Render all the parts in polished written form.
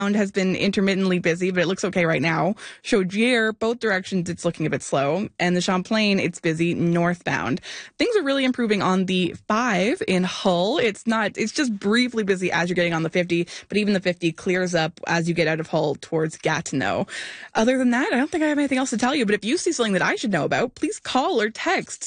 has been intermittently busy, but it looks okay right now. Chaudière, both directions, it's looking a bit slow. And the Champlain, it's busy northbound. Things are really improving on the 5 in Hull. It's just briefly busy as you're getting on the 50, but even the 50 clears up as you get out of Hull towards Gatineau. Other than that, I don't think I have anything else to tell you, but if you see something that I should know about, please call or text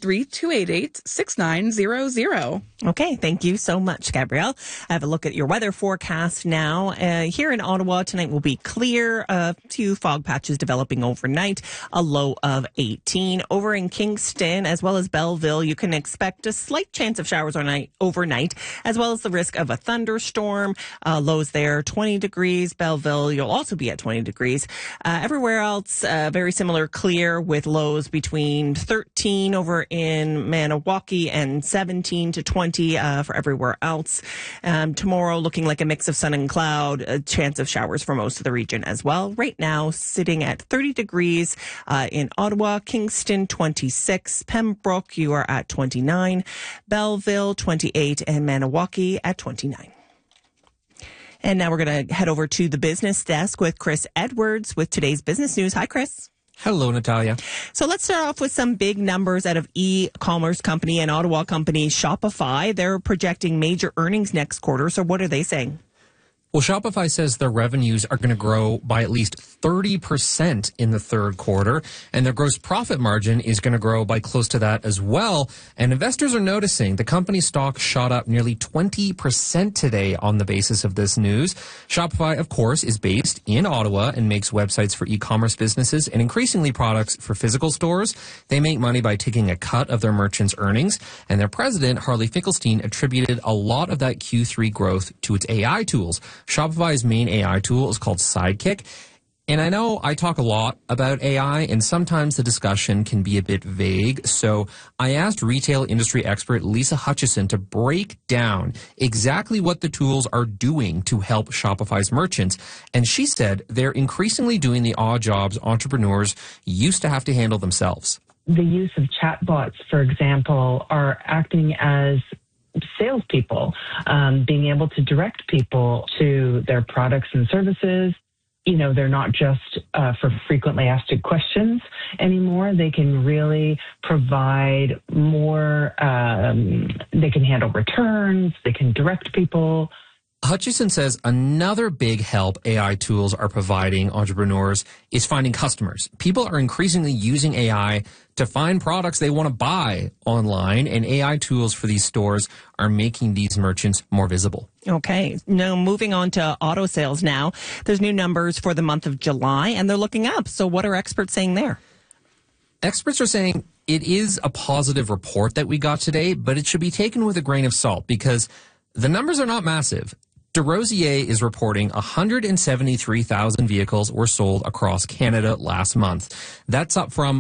613-288-6900. Okay, thank you so much, Gabrielle. I have a look at your weather forecast now. Here in Ottawa, tonight will be clear. A few fog patches developing overnight, a low of 18. Over in Kingston, as well as Belleville, you can expect a slight chance of showers overnight, as well as the risk of a thunderstorm. Lows there, 20 degrees. Belleville, you'll also be at 20 degrees. Everywhere else, very similar, clear with lows between 13 over in Maniwaki and 17 to 20 for everywhere else. Tomorrow, looking like a mix of sun and cloud, a chance of showers for most of the region as well. Right now, sitting at 30 degrees in Ottawa, Kingston 26, Pembroke you are at 29, Belleville 28, and Maniwaki at 29. And now we're going to head over to the business desk with Chris Edwards with today's business news. Hi, Chris. Hello, Natalia. So let's start off with some big numbers out of e-commerce company and Ottawa company Shopify. They're projecting major earnings next quarter. So what are they saying? Well, Shopify says their revenues are going to grow by at least 30% in the third quarter, and their gross profit margin is going to grow by close to that as well. And investors are noticing the company's stock shot up nearly 20% today on the basis of this news. Shopify, of course, is based in Ottawa and makes websites for e-commerce businesses and increasingly products for physical stores. They make money by taking a cut of their merchants' earnings, and their president, Harley Finkelstein, attributed a lot of that Q3 growth to its AI tools. Shopify's main AI tool is called Sidekick. And I know I talk a lot about AI, and sometimes the discussion can be a bit vague. So I asked retail industry expert Lisa Hutchison to break down exactly what the tools are doing to help Shopify's merchants. And she said they're increasingly doing the odd jobs entrepreneurs used to have to handle themselves. The use of chatbots, for example, are acting as salespeople, being able to direct people to their products and services. You know, they're not just for frequently asked questions anymore. They can really provide more, they can handle returns, they can direct people. Hutchison says another big help AI tools are providing entrepreneurs is finding customers. People are increasingly using AI to find products they want to buy online, and AI tools for these stores are making these merchants more visible. Okay. Now, moving on to auto sales now. There's new numbers for the month of July, and they're looking up. So what are experts saying there? Experts are saying it is a positive report that we got today, but it should be taken with a grain of salt because the numbers are not massive. DesRosiers is reporting 173,000 vehicles were sold across Canada last month. That's up from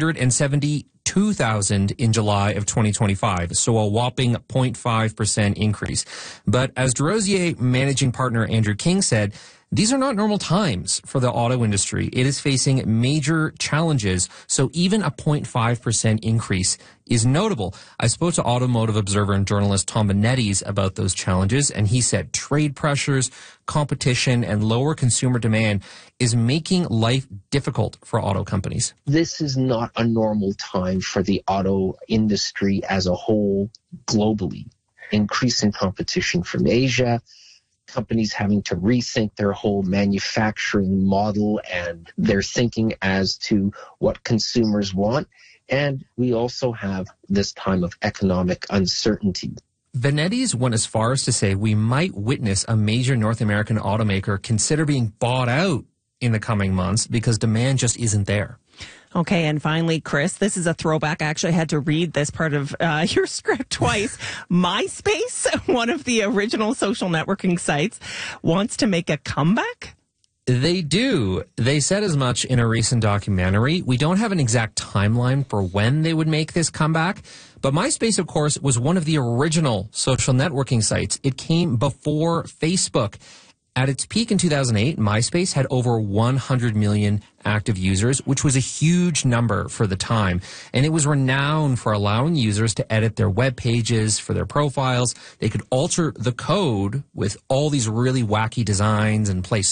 172,000 in July of 2025, so a whopping 0.5% increase. But as DesRosiers managing partner Andrew King said, these are not normal times for the auto industry. It is facing major challenges, so even a 0.5% increase is notable. I spoke to automotive observer and journalist Tom Benettes about those challenges, and he said trade pressures, competition, and lower consumer demand is making life difficult for auto companies. This is not a normal time for the auto industry as a whole globally. Increasing competition from Asia, companies having to rethink their whole manufacturing model and their thinking as to what consumers want. And we also have this time of economic uncertainty. Benettes went as far as to say we might witness a major North American automaker consider being bought out in the coming months because demand just isn't there. Okay, and finally, Chris, this is a throwback. I actually had to read this part of your script twice. MySpace, one of the original social networking sites, wants to make a comeback? They do. They said as much in a recent documentary. We don't have an exact timeline for when they would make this comeback, but MySpace, of course, was one of the original social networking sites. It came before Facebook. At its peak in 2008, MySpace had over 100 million active users, which was a huge number for the time. And it was renowned for allowing users to edit their web pages for their profiles. They could alter the code with all these really wacky designs and play